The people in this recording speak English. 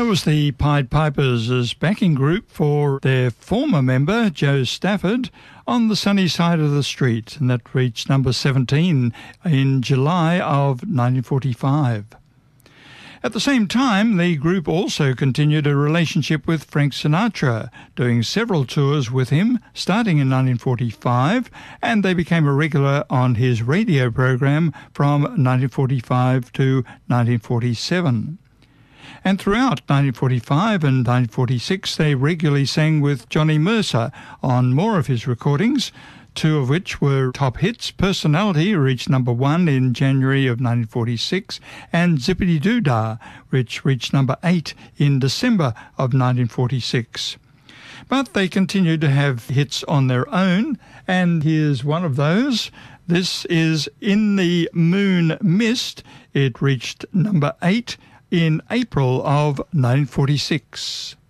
was the Pied Pipers as backing group for their former member, Joe Stafford, on the Sunny Side of the Street, and that reached number 17 in July of 1945. At the same time, the group also continued a relationship with Frank Sinatra, doing several tours with him starting in 1945, and they became a regular on his radio program from 1945 to 1947. And throughout 1945 and 1946, they regularly sang with Johnny Mercer on more of his recordings, two of which were top hits. Personality reached number 1 in January of 1946, and Zippity Doo Dah, which reached number 8 in December of 1946. But they continued to have hits on their own, and here's one of those. This is In the Moon Mist. It reached number 8 in April of 1946.